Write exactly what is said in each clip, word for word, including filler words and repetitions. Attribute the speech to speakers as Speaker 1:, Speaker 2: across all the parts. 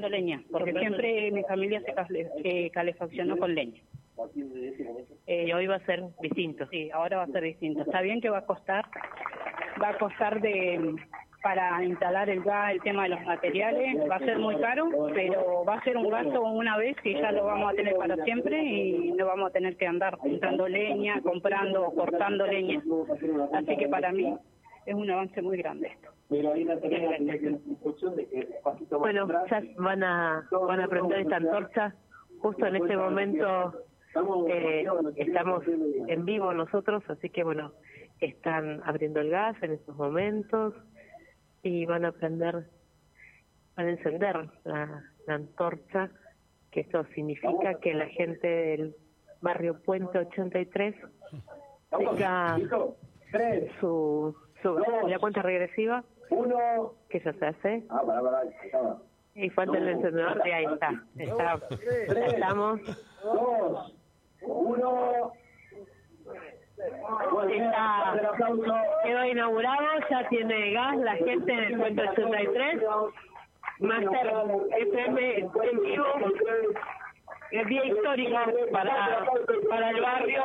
Speaker 1: comprando leña, porque siempre mi familia se, cale, se calefaccionó con leña.
Speaker 2: Eh, y hoy va a ser distinto.
Speaker 1: Sí, ahora va a ser distinto. Está bien que va a costar, va a costar de para instalar el gas, el tema de los materiales, va a ser muy caro, pero va a ser un gasto una vez y ya lo vamos a tener para siempre y no vamos a tener que andar comprando leña, comprando o cortando leña. Así que para mí es un avance muy grande esto.
Speaker 2: Bueno, ya van a, van a prender esta antorcha. Justo en este momento eh, estamos en vivo nosotros, así que bueno, están abriendo el gas en estos momentos y van a prender, van a encender la, la antorcha, que eso significa que la gente del barrio Puente ochenta y tres tenga su, su la cuenta regresiva, que ya se hace. Y falta el encendedor y ahí está, está, ya estamos. Está, quedó inaugurado, ya tiene gas la gente del Puente ochenta y tres, Máster F M en vivo, el día histórico para, para el barrio,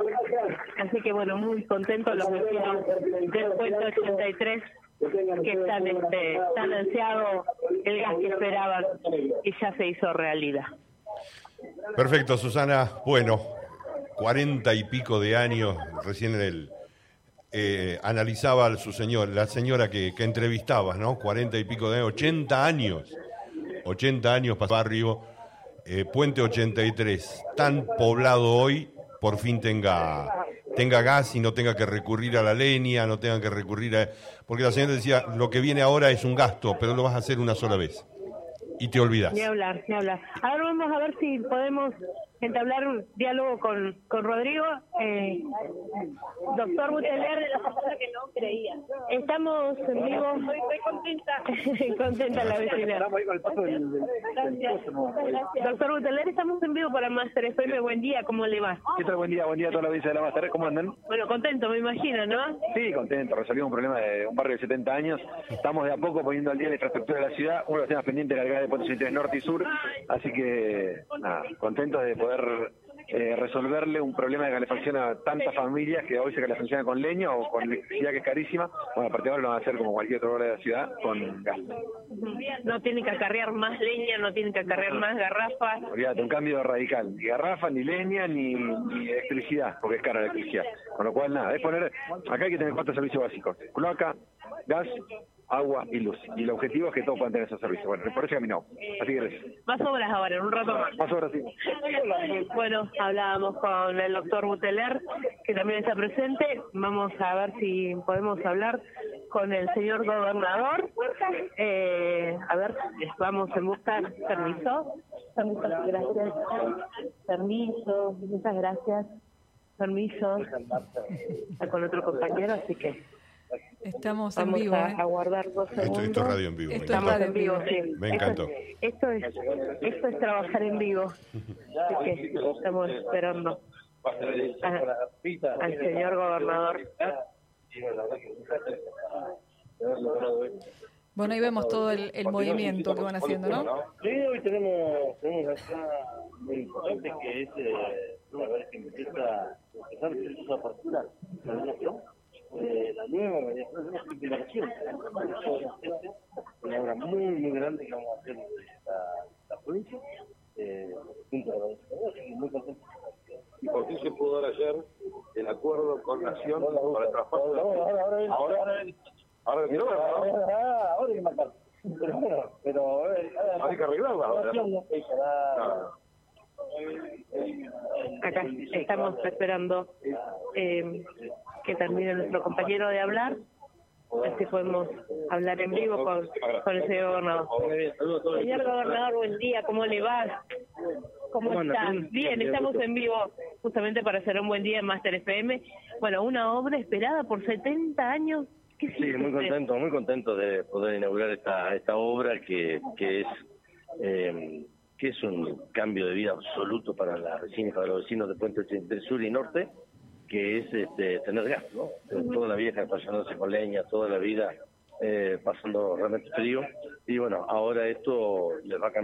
Speaker 2: así que bueno, muy contentos los vecinos del Puente ochenta y tres, que están este, tan ansiado el gas que esperaban y ya se hizo realidad.
Speaker 3: Perfecto, Susana. Bueno, cuarenta y pico de años, recién el eh, analizaba a su señor, la señora que, que entrevistabas, ¿no? Cuarenta y pico de años, ochenta años, ochenta años para el barrio, eh, Puente ochenta y tres, tan poblado hoy, por fin tenga tenga gas y no tenga que recurrir a la leña, no tenga que recurrir a... Porque la señora decía, lo que viene ahora es un gasto, pero lo vas a hacer una sola vez. Y te olvidas.
Speaker 2: Ni hablar, ni hablar. Ahora vamos a ver si podemos entablar un diálogo con, con Rodrigo. Eh, doctor Buteler, de la persona que no creía. Estamos en vivo. Estoy contenta. Contenta la vecina. Gracias. Doctor Buteler, estamos en vivo para Máster F M. Buen día, ¿cómo le va?
Speaker 4: ¿Qué tal? Buen día, buen día a toda la audiencia de la Máster. ¿Cómo andan?
Speaker 2: Bueno, contento, me imagino, ¿no?
Speaker 4: Sí, contento. Resolvimos un problema de un barrio de setenta años. Estamos de a poco poniendo al día la infraestructura de la ciudad. Uno de los temas pendientes de la de Puente ochenta y tres Norte y Sur. Así que, nada, contentos de poder eh, resolverle un problema de calefacción a tantas familias que hoy se calefaccionan con leña o con electricidad, que es carísima. Bueno, a partir de ahora lo van a hacer como cualquier otro lugar de la ciudad, con gas.
Speaker 2: No tienen que acarrear más leña, no tienen que acarrear más garrafas.
Speaker 4: Olvídate, un cambio radical. Ni garrafa, ni leña, ni, ni electricidad, porque es cara la electricidad. Con lo cual, nada, es poner... Acá hay que tener cuatro servicios básicos: cloaca, gas, agua y luz. Y el objetivo es que todos puedan tener esos servicios. Bueno, por eso caminamos. Así que gracias.
Speaker 2: Más obras ahora, en un rato más.
Speaker 4: Más obras, sí.
Speaker 2: Bueno, hablábamos con el doctor Buteler, que también está presente. Vamos a ver si podemos hablar con el señor gobernador. Eh, a ver, vamos en busca. Permiso. Permiso, gracias. Permiso, muchas gracias. Permiso. Está con otro compañero, así que...
Speaker 5: Estamos en
Speaker 2: Vamos
Speaker 5: vivo.
Speaker 2: a,
Speaker 5: ¿eh?
Speaker 2: a guardar dos segundos.
Speaker 3: Esto, esto es radio en vivo.
Speaker 5: Esto
Speaker 3: me
Speaker 2: Estamos
Speaker 3: encantó.
Speaker 2: en vivo, sí.
Speaker 3: Me
Speaker 2: Esto-
Speaker 3: encantó.
Speaker 2: Esto es, esto es trabajar en vivo. Así que estamos esperando a- al señor gobernador.
Speaker 5: Bueno, ahí vemos todo el, el movimiento que van haciendo, ¿no?
Speaker 6: Sí, hoy tenemos, tenemos acá muy importante que es eh, una vez que empieza, empezar a hacer esa apertura, la relación, eh, la nueva radiación, una simplificación. Una obra muy, muy grande que vamos a hacer en la, la provincia, eh, junto a la universidad, muy contento.
Speaker 7: ¿Y por qué se pudo dar ayer el acuerdo con Nación para el traspaso de la...
Speaker 6: Ahora, ahora, ahora,
Speaker 7: ahora, ahora, quiero ver, ¿no?
Speaker 6: ahora, ahora hay que marcar. Pero bueno, pero
Speaker 7: Hay que arreglarla ahora.
Speaker 6: ahora.
Speaker 2: Acá estamos esperando eh, que termine nuestro compañero de hablar. Así podemos hablar en vivo con, con el señor gobernador. Señor gobernador, buen día, ¿cómo le va? ¿Cómo está? Bien, estamos en vivo justamente para hacer un buen día en Máster F M. Bueno, una obra esperada por setenta años. ¿Qué
Speaker 6: Sí,
Speaker 2: siente
Speaker 6: muy
Speaker 2: usted?
Speaker 6: contento, muy contento de poder inaugurar esta esta obra que, que es eh, que es un cambio de vida absoluto para las vecinas, para los vecinos de Puente ochenta y tres Sur y Norte, que es este, tener gas, ¿no? Toda la vida calefaccionándose con leña, toda la vida eh, pasando realmente frío, y bueno, ahora esto les va a cambiar